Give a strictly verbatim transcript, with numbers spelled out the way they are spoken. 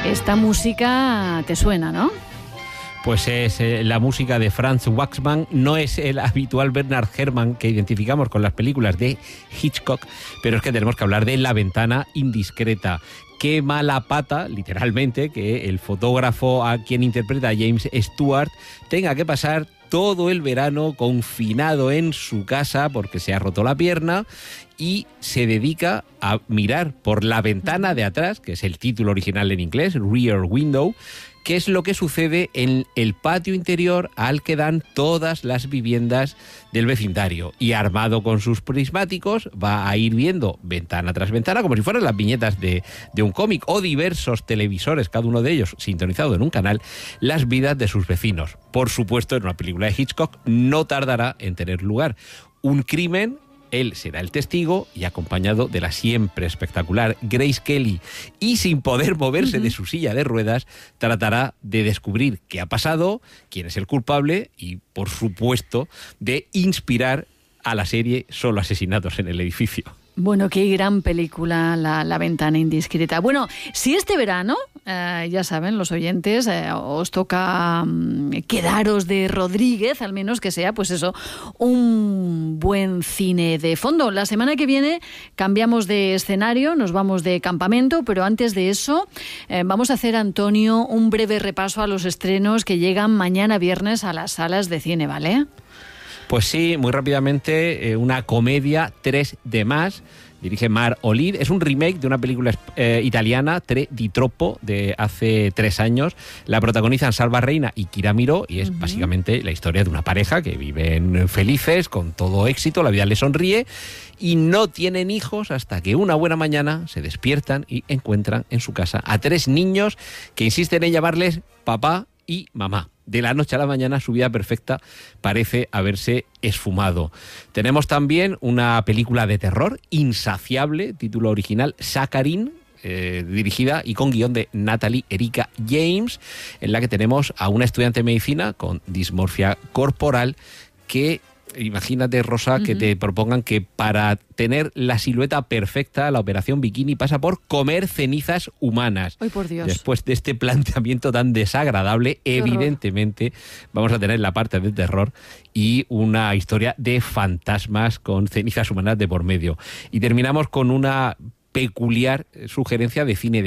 Esta música te suena, ¿no? Pues es eh, la música de Franz Waxman, no es el habitual Bernard Herrmann que identificamos con las películas de Hitchcock, pero es que tenemos que hablar de La ventana indiscreta. Qué mala pata, literalmente, que el fotógrafo a quien interpreta a James Stewart tenga que pasar todo el verano confinado en su casa porque se ha roto la pierna y se dedica a mirar por la ventana de atrás, que es el título original en inglés, Rear Window, qué es lo que sucede en el patio interior al que dan todas las viviendas del vecindario. Y armado con sus prismáticos va a ir viendo ventana tras ventana, como si fueran las viñetas de, de un cómic, o diversos televisores, cada uno de ellos sintonizado en un canal, las vidas de sus vecinos. Por supuesto, en una película de Hitchcock no tardará en tener lugar un crimen. Él será el testigo y acompañado de la siempre espectacular Grace Kelly y sin poder moverse uh-huh. de su silla de ruedas, tratará de descubrir qué ha pasado, quién es el culpable y, por supuesto, de inspirar a la serie Solo asesinatos en el edificio. Bueno, qué gran película, La, la ventana indiscreta. Bueno, si este verano, eh, ya saben los oyentes, eh, os toca um, quedaros de Rodríguez, al menos que sea, pues eso, un buen cine de fondo. La semana que viene cambiamos de escenario, nos vamos de campamento, pero antes de eso eh, vamos a hacer, Antonio, un breve repaso a los estrenos que llegan mañana viernes a las salas de cine, ¿vale? Pues sí, muy rápidamente, eh, una comedia, tres de más, dirige Mar Olid. Es un remake de una película eh, italiana, Tre di Troppo, de hace tres años. La protagonizan Salva Reina y Kira Miró, y es uh-huh. básicamente la historia de una pareja que viven felices, con todo éxito, la vida les sonríe, y no tienen hijos hasta que una buena mañana se despiertan y encuentran en su casa a tres niños que insisten en llamarles papá y mamá. De la noche a la mañana su vida perfecta parece haberse esfumado. Tenemos también una película de terror, Insaciable, título original, Saccharin, eh, dirigida y con guión de Natalie Erika James, en la que tenemos a una estudiante de medicina con dismorfia corporal que... Imagínate, Rosa, uh-huh. que te propongan que para tener la silueta perfecta, la operación bikini pasa por comer cenizas humanas. ¡Ay, por Dios! Después de este planteamiento tan desagradable, ¡qué evidentemente horror! Vamos a tener la parte de terror y una historia de fantasmas con cenizas humanas de por medio. Y terminamos con una peculiar sugerencia de cine de